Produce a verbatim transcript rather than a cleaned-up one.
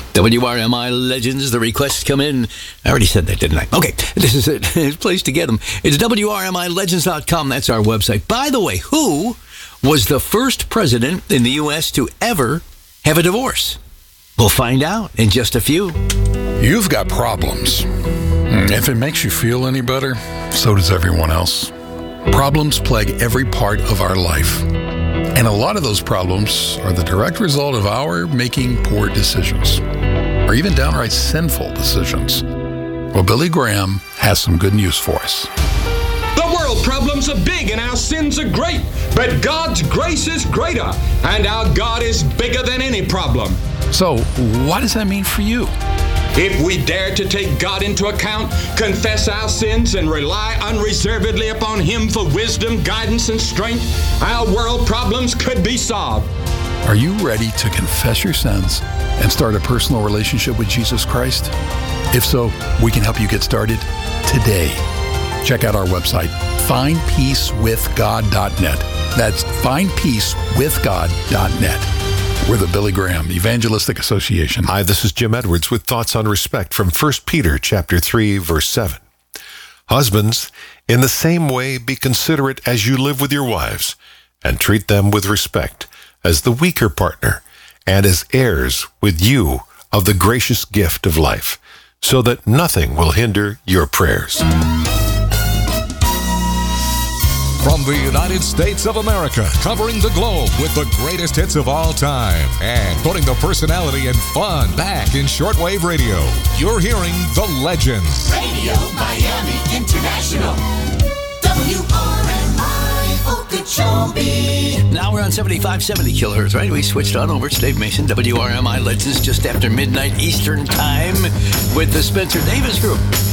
W R M I Legends, the requests come in. I already said that, didn't I? Okay, this is it. It's a place to get them. It's W R M I legends dot com. That's our website. By the way, who was the first president in the U S to ever have a divorce? We'll find out in just a few. You've got problems. If it makes you feel any better, so does everyone else. Problems plague every part of our life. And a lot of those problems are the direct result of our making poor decisions, or even downright sinful decisions. Well, Billy Graham has some good news for us. The world problems are big and our sins are great, but God's grace is greater, and our God is bigger than any problem. So, what does that mean for you? If we dare to take God into account, confess our sins, and rely unreservedly upon Him for wisdom, guidance, and strength, our world problems could be solved. Are you ready to confess your sins and start a personal relationship with Jesus Christ? If so, we can help you get started today. Check out our website, find peace with god dot net. That's find peace with god dot net. We're the Billy Graham Evangelistic Association. Hi, this is Jim Edwards with Thoughts on Respect from First Peter chapter three, verse seven. Husbands, in the same way be considerate as you live with your wives, and treat them with respect as the weaker partner and as heirs with you of the gracious gift of life, so that nothing will hinder your prayers. From the United States of America, covering the globe with the greatest hits of all time and putting the personality and fun back in shortwave radio, you're hearing The Legends. Radio Miami International, W R M I Okeechobee. Now we're on seventy-five seventy kilohertz, right? We switched on over. It's Dave Mason, W R M I Legends, just after midnight Eastern Time with the Spencer Davis Group.